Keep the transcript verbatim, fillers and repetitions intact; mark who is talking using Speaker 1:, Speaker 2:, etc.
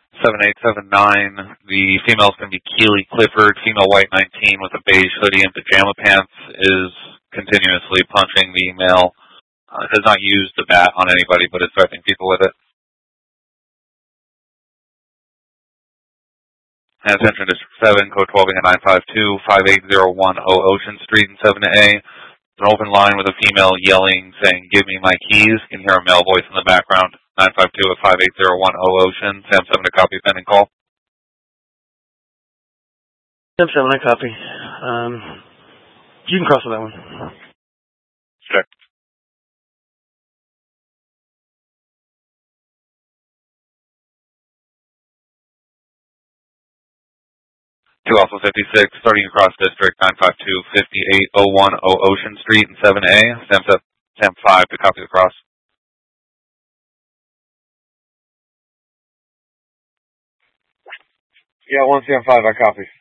Speaker 1: seven eight seven nine, the female's going to be Keely Clifford, female white nineteen with a beige hoodie and pajama pants, is continuously punching the male. Uh, has not used the bat on anybody, but is threatening people with it. And attention District seven, code twelve nine five two, five eight zero one zero Ocean Street in seven A. An open line with a female yelling, saying, "Give me my keys." You can hear a male voice in the background. nine five two at five eight zero one zero Ocean. Sam seven to copy, pending call.
Speaker 2: Sam seven, I copy. Um, you can cross on that one.
Speaker 1: Check. two Alpha fifty-six, starting across District nine five two, five eight zero one zero Ocean Street in seven A. Sam, Sam five to copy the cross.
Speaker 3: Yeah, one Sam five, I copy.